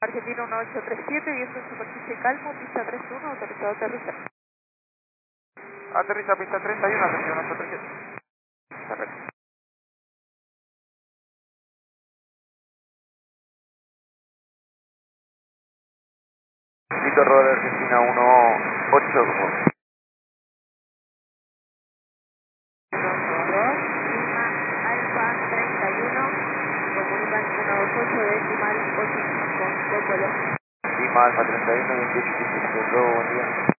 Argentina 1837, viento en superficie calmo, pista 31, autorizado a aterrizar. Aterriza pista 31, Argentina 1837. Correcto. Listo, Robert, Argentina 18. 122, Lima, Alfa 31, comunican 128 decimal 85 con Colo. Lima, Alfa 31, 28, 5, buen día.